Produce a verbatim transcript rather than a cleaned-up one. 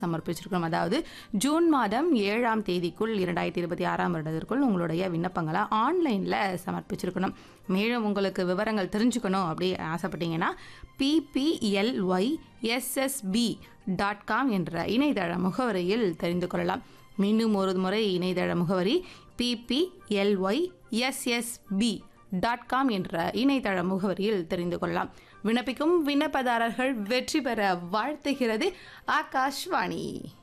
சமர்ப்பிச்சிருக்கணும். அதாவது ஜூன் மாதம் ஏழாம் தேதிக்குள் இரண்டாயிரத்தி இருபத்தி ஆறாம் வருடத்திற்குள் உங்களுடைய விண்ணப்பங்களை ஆன்லைனில் சமர்ப்பிச்சிருக்கணும். மேலும் உங்களுக்கு விவரங்கள் தெரிஞ்சுக்கணும் அப்படி ஆசைப்பட்டீங்கன்னா பிபிஎல்ஒய் எஸ்எஸ்பி டாட் காம் என்ற இணையதள முகவரியில் தெரிந்து கொள்ளலாம். மீண்டும் ஒரு முறை இணையதள முகவரி பிபிஎல்ஒய் எஸ்எஸ்பி டாட் காம் என்ற இணையதள முகவரியில் தெரிந்து கொள்ளலாம். விண்ணப்பிக்கும் விண்ணப்பதாரர்கள் வெற்றி பெற வாழ்த்துகிறது ஆகாஷ்வாணி.